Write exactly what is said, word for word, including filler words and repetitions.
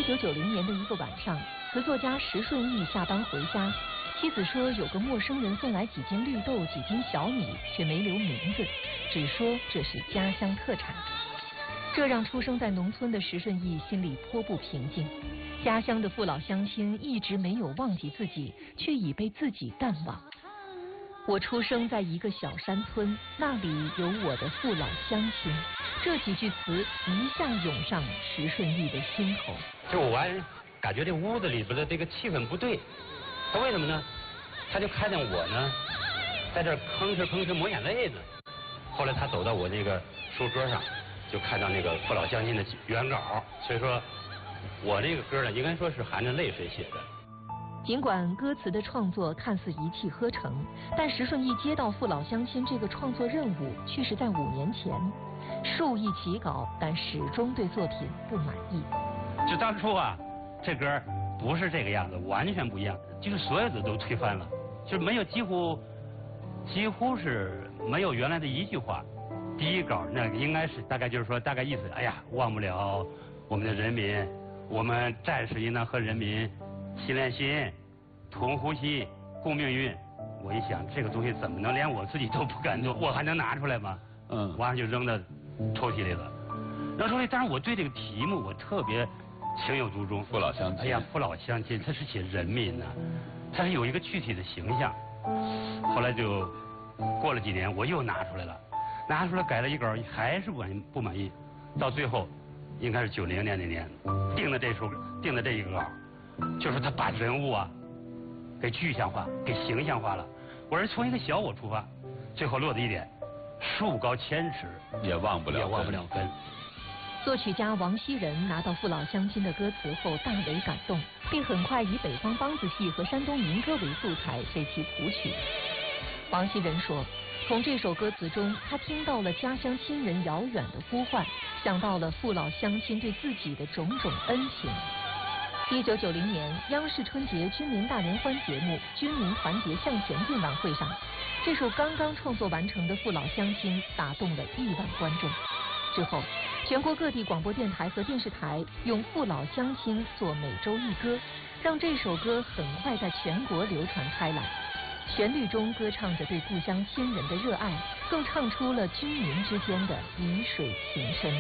九九零年的一个晚上，词作家石顺义下班回家，妻子说有个陌生人送来几斤绿豆、几斤小米，却没留名字，只说这是家乡特产。这让出生在农村的石顺义心里颇不平静。家乡的父老乡亲一直没有忘记自己，却已被自己淡忘。我出生在一个小山村，那里有我的父老乡亲。这几句词一下涌上石顺义的心头。 就我完感觉这屋子里边的这个气氛不对，他为什么呢？他就看见我呢，在这吭哧吭哧抹眼泪呢。后来他走到我那个书桌上，就看到那个父老乡亲的原稿，所以说我这个歌呢，应该说是含着泪水写的。 尽管歌词的创作看似一气呵成，但石顺义接到父老乡亲这个创作任务，却是在五年前。数易起稿，但始终对作品不满意。 就当初啊，这歌不是这个样子，完全不一样，就是所有的都推翻了，就是没有几乎几乎是没有原来的一句话。第一稿那个应该是大概就是说大概意思，哎呀，忘不了我们的人民，我们战士应当和人民心连心，同呼吸，共命运。我一想，这个东西怎么能连我自己都不敢做，我还能拿出来吗？嗯，完了就扔到抽屉里了。扔抽屉，但是我对这个题目我特别情有独钟。 父老乡亲。 哎呀，父老乡亲，他是写人民呐、啊，他是有一个具体的形象。后来就过了几年，我又拿出来了，拿出来改了一稿，还是不满不满意。到最后，应该是九零年那年定的这首定的这一个稿，就是他把人物啊给具象化，给形象化了。我是从一个小我出发，最后落的一点。树高千尺， 也忘不了， 也忘不了根。 作曲家王希仁拿到父老乡亲的歌词后，大为感动，并很快以北方梆子戏和山东民歌为素材为其谱曲。王希仁说，从这首歌词中，他听到了家乡亲人遥远的呼唤，想到了父老乡亲对自己的种种恩情。一九九零年，央视春节军民大联欢节目《军民团结向前进》晚会上，这首刚刚创作完成的《父老乡亲》打动了亿万观众。之后，全国各地广播电台和电视台用《父老乡亲》做每周一歌，让这首歌很快在全国流传开来。旋律中歌唱着对故乡亲人的热爱，更唱出了军民之间的鱼水情深。